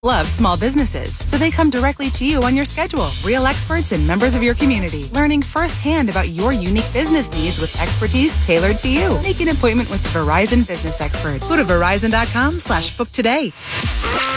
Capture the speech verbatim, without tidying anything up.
Love small businesses, so they come directly to you on your schedule. Real experts and members of your community, learning firsthand about your unique business needs with expertise tailored to you. Make an appointment with the Verizon Business Expert. Go to verizon dot com slash book today.